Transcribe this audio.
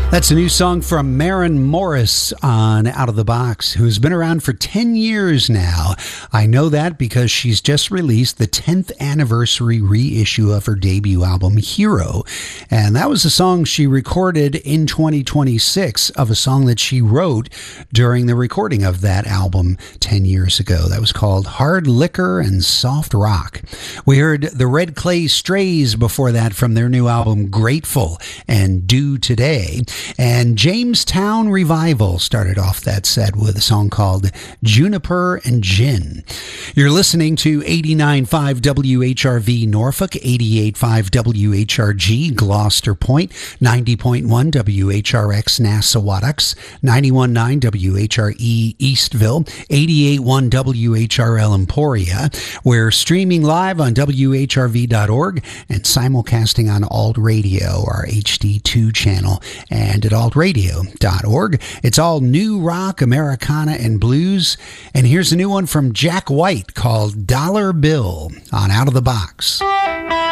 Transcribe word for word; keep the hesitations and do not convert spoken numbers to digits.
That's a new song from Maren Morris on Out of the Box, who's been around for ten years now. I know that because she's just released the tenth anniversary reissue of her debut album, Hero. And that was a song she recorded in twenty twenty-six of a song that she wrote during the recording of that album ten years ago. That was called Hard Liquor and Soft Rock. We heard the Red Clay Strays before that from their new album, Grateful and Do Today. And Jamestown Revival started off that set with a song called Juniper and Gin. You're listening to eighty-nine point five W H R V Norfolk, eighty-eight point five W H R G Gloucester Point, ninety point one W H R X Nassau-Wattocks, ninety-one point nine W H R E Eastville, eighty-eight point one W H R L Emporia. We're streaming live on W H R V dot org and simulcasting on Alt Radio, our H D two channel, and at alt radio dot org. It's all new rock, Americana, and blues. And here's a new one from Jack White called Dollar Bill on Out of the Box.